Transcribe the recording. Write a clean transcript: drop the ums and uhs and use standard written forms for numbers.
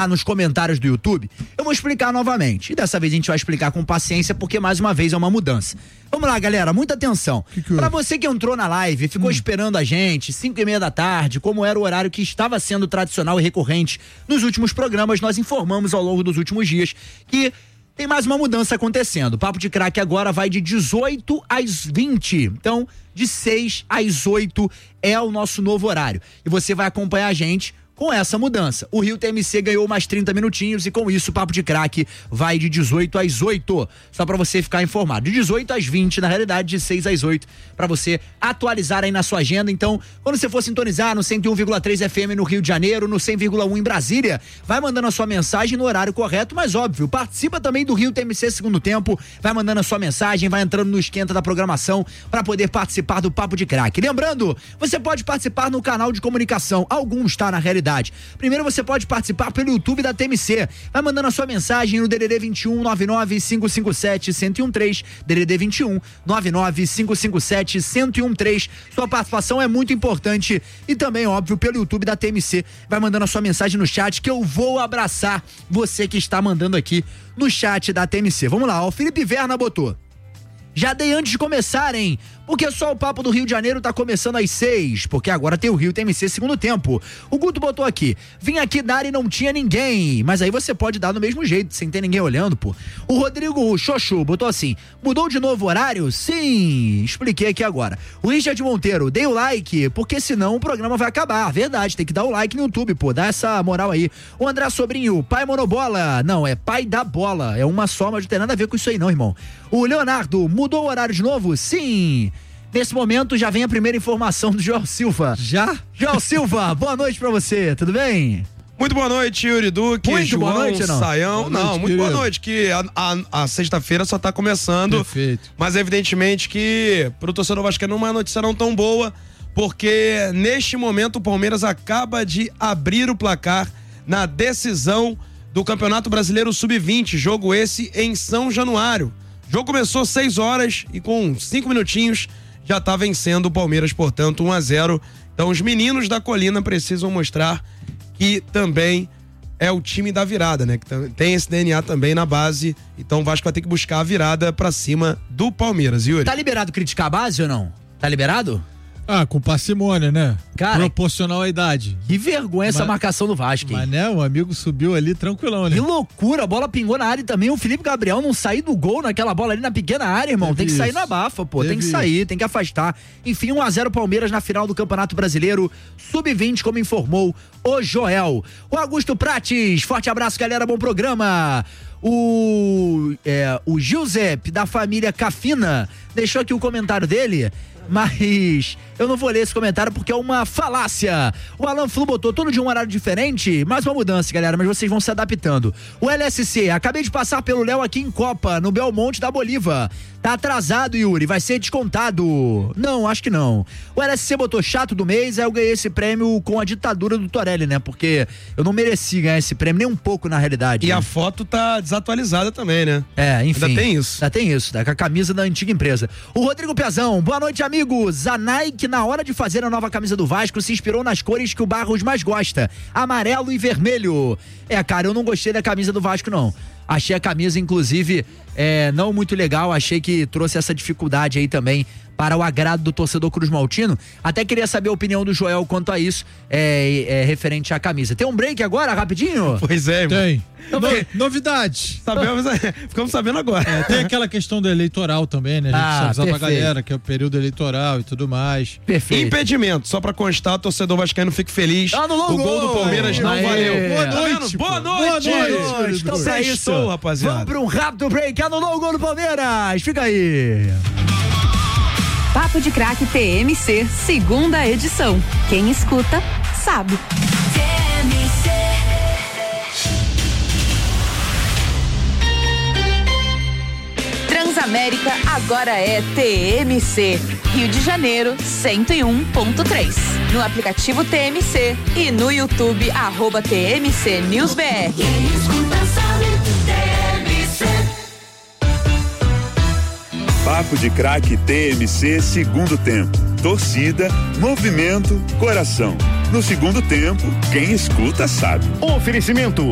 tá nos comentários do YouTube, eu vou explicar novamente. E dessa vez a gente vai explicar com paciência, porque mais uma vez é uma mudança. Vamos lá, galera, muita atenção. Pra você que entrou na live e ficou esperando a gente, 5:30 da tarde, como era o horário que estava sendo tradicional e recorrente nos últimos programas, nós informamos ao longo dos últimos dias que tem mais uma mudança acontecendo. O Papo de Craque agora vai de 18 às 20. Então, de 6 às 8 é o nosso novo horário. E você vai acompanhar a gente com essa mudança. O Rio TMC ganhou mais 30 minutinhos e com isso o Papo de Craque vai de 18 às 8. Só pra você ficar informado. De 18 às 20, na realidade, de 6 às 8, pra você atualizar aí na sua agenda. Então, quando você for sintonizar no 101,3 FM no Rio de Janeiro, no 100,1 em Brasília, vai mandando a sua mensagem no horário correto, mas óbvio, participa também do Rio TMC Segundo Tempo, vai mandando a sua mensagem, vai entrando no esquenta da programação pra poder participar do Papo de Craque. Lembrando, você pode participar no canal de comunicação. Alguns, tá, na realidade. Primeiro você pode participar pelo YouTube da TMC. Vai mandando a sua mensagem no DDD 21 99 557 1013, DDD 21 99 557 1013. Sua participação é muito importante e também, óbvio, pelo YouTube da TMC. Vai mandando a sua mensagem no chat que eu vou abraçar você que está mandando aqui no chat da TMC. Vamos lá, o Felipe Verna botou: já dei antes de começar, hein? Porque só o Papo do Rio de Janeiro tá começando às 6, porque agora tem o Rio TMC Segundo Tempo. O Guto botou aqui: vim aqui dar e não tinha ninguém. Mas aí você pode dar do mesmo jeito, sem ter ninguém olhando, pô. O Rodrigo Xoxu botou assim: mudou de novo o horário? Sim, expliquei aqui agora. O Richard Monteiro: dei o like, porque senão o programa vai acabar. Verdade, tem que dar o like no YouTube, pô, dá essa moral aí. O André Sobrinho: pai monobola. Não, é pai da bola, é uma só, mas não tem nada a ver com isso aí não, irmão. O Leonardo: mudou o horário de novo? Sim. Nesse momento já vem a primeira informação do Joel Silva. Já? Joel Silva, boa noite pra você, tudo bem? Muito boa noite, Yuri Duque, muito João, boa noite, não? Saião. Não, muito boa noite, que a sexta-feira só tá começando. Perfeito. Mas evidentemente que pro torcedor vascaíno não é uma notícia não tão boa, porque neste momento o Palmeiras acaba de abrir o placar na decisão do Campeonato Brasileiro Sub-20, jogo esse em São Januário. O jogo começou 6 horas e com 5 minutinhos já tá vencendo o Palmeiras, portanto, 1-0. Então os meninos da Colina precisam mostrar que também é o time da virada, né? Que tem esse DNA também na base. Então o Vasco vai ter que buscar a virada pra cima do Palmeiras, Yuri. Tá liberado criticar a base ou não? Tá liberado? Ah, com parcimônia, né? Cara, proporcional à idade. Que vergonha essa marcação do Vasco, hein? Mas né, o amigo subiu ali tranquilão, né? Que loucura, a bola pingou na área e também o Felipe Gabriel não sair do gol naquela bola ali na pequena área, irmão. Tem que sair na bafa, pô. Tem que sair, tem que afastar. Enfim, 1-0 Palmeiras na final do Campeonato Brasileiro Sub-20, como informou o Joel. O Augusto Prates, forte abraço, galera, bom programa. O Giuseppe, da família Cafina, deixou aqui o comentário dele, mas eu não vou ler esse comentário porque é uma falácia. O Alan Flu botou todo dia um horário diferente, mais uma mudança, galera, mas vocês vão se adaptando. O LSC: acabei de passar pelo Léo aqui em Copa, no Belmonte da Bolívar. Tá atrasado, Yuri, vai ser descontado. Não, acho que não. O LSC botou: chato do mês, aí eu ganhei esse prêmio com a ditadura do Torelli, né? Porque eu não mereci ganhar esse prêmio, nem um pouco na realidade. E né? a foto tá desatualizada também, né? É, enfim. Ainda tem isso. Ainda tem isso, né? Com a camisa da antiga empresa. O Rodrigo Pezão: boa noite, amigos. A Nike, na hora de fazer a nova camisa do Vasco, se inspirou nas cores que o Barros mais gosta: amarelo e vermelho. Cara, eu não gostei da camisa do Vasco, não. Achei a camisa, inclusive, não muito legal. Achei que trouxe essa dificuldade aí também para o agrado do torcedor cruzmaltino. Até queria saber a opinião do Joel quanto a isso, referente à camisa. Tem um break agora, rapidinho? Pois é, irmão. Tem. Então, Novidade. Ficamos sabendo agora. Tem aquela questão do eleitoral também, né? A gente precisa avisar pra galera que é o período eleitoral e tudo mais. Perfeito. Impedimento, só pra constar, torcedor vascaíno fique feliz. O gol do Palmeiras não valeu. Boa noite. Boa noite. Então é isso, rapaziada. Vamos pra um rápido break. Anulou o gol do Palmeiras. Fica aí. Papo de Craque TMC, segunda edição. Quem escuta, sabe. Transamérica agora é TMC. Rio de Janeiro, 101.3. No aplicativo TMC e no YouTube, @TMC News BR. Quem escuta sabe, TMC. Papo de Craque TMC Segundo Tempo. Torcida, movimento, coração. No segundo tempo, quem escuta sabe. Oferecimento